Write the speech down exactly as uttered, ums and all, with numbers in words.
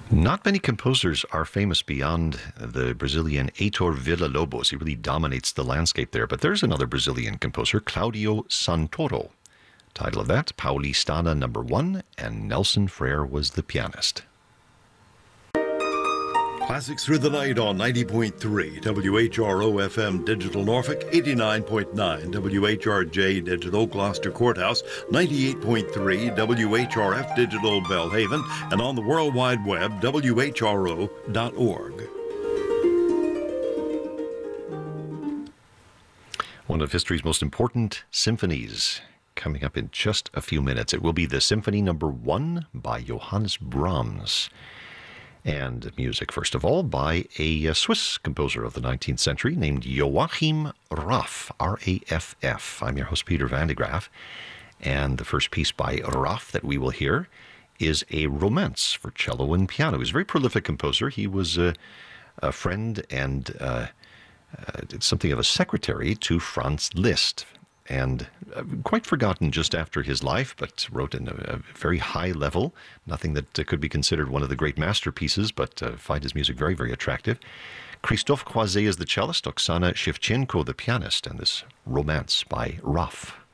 Not many composers are famous beyond the Brazilian Heitor Villa-Lobos. He really dominates the landscape there. But there's another Brazilian composer, Claudio Santoro. Title of that, Paulistana Number One, and Nelson Frere was the pianist. Classics Through the Night on ninety point three W H R O F M Digital Norfolk, eighty-nine point nine W H R J Digital Gloucester Courthouse, ninety-eight point three W H R F Digital Belhaven, and on the World Wide Web, W H R O dot org. One of history's most important symphonies coming up in just a few minutes. It will be the Symphony Number One by Johannes Brahms. And music, first of all, by a Swiss composer of the nineteenth century named Joachim Raff, R A F F. I'm your host, Peter Van de Graaf. And the first piece by Raff that we will hear is a romance for cello and piano. He was a very prolific composer. He was a, a friend and uh, uh, something of a secretary to Franz Liszt, and uh, quite forgotten just after his life, but wrote in a, a very high level, nothing that uh, could be considered one of the great masterpieces, but uh, find his music very, very attractive. Christophe Croizet is the cellist, Oksana Shevchenko the pianist, and this romance by Raff.